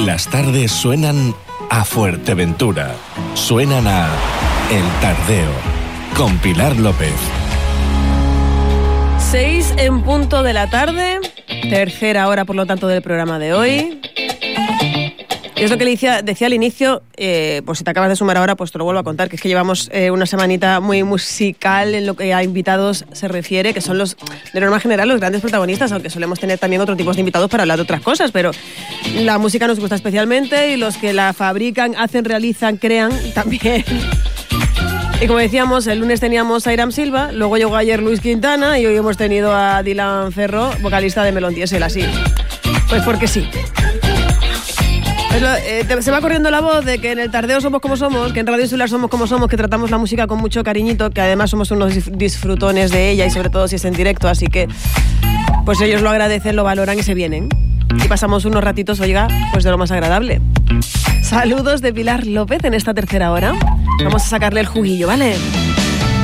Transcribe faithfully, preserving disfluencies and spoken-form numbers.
Las tardes suenan a Fuerteventura. Suenan a El Tardeo, con Pilar López. Seis en punto de la tarde, tercera hora por lo tanto del programa de hoy. Y es lo que le decía, decía al inicio, eh, pues si te acabas de sumar ahora, pues te lo vuelvo a contar, que es que llevamos eh, una semanita muy musical en lo que a invitados se refiere, que son los, de norma general, los grandes protagonistas, aunque solemos tener también otro tipo de invitados para hablar de otras cosas, pero la música nos gusta especialmente y los que la fabrican, hacen, realizan, crean también. Y como decíamos, el lunes teníamos a Iram Silva, luego llegó ayer Luis Quintana y hoy hemos tenido a Dylan Ferro, vocalista de Melon Diesel, así. Pues porque sí. Lo, eh, te, se va corriendo la voz de que en el Tardeo somos como somos, que en Radio Insular somos como somos, que tratamos la música con mucho cariñito, que además somos unos disfrutones de ella y sobre todo si es en directo, así que pues ellos lo agradecen, lo valoran y se vienen. Y pasamos unos ratitos, oiga, pues de lo más agradable. Saludos de Pilar López en esta tercera hora. Vamos a sacarle el juguillo, ¿vale?